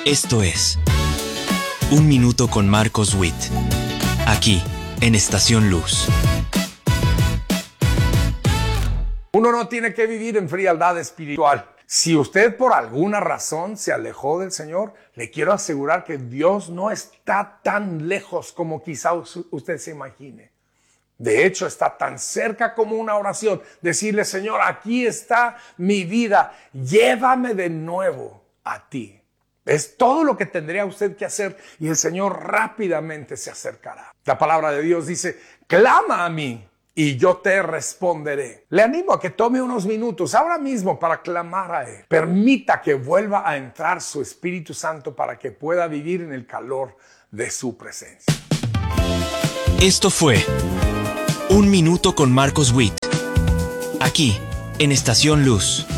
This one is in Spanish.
Esto es Un Minuto con Marcos Witt, aquí en Estación Luz. Uno no tiene que vivir en frialdad espiritual. Si usted por alguna razón se alejó del Señor, le quiero asegurar que Dios no está tan lejos como quizá usted se imagine. De hecho, está tan cerca como una oración. Decirle, Señor, aquí está mi vida, llévame de nuevo a ti. Es todo lo que tendría usted que hacer y el Señor rápidamente se acercará. La palabra de Dios dice, clama a mí y yo te responderé. Le animo a que tome unos minutos ahora mismo para clamar a Él. Permita que vuelva a entrar su Espíritu Santo para que pueda vivir en el calor de su presencia. Esto fue Un Minuto con Marcos Witt, aquí en Estación Luz.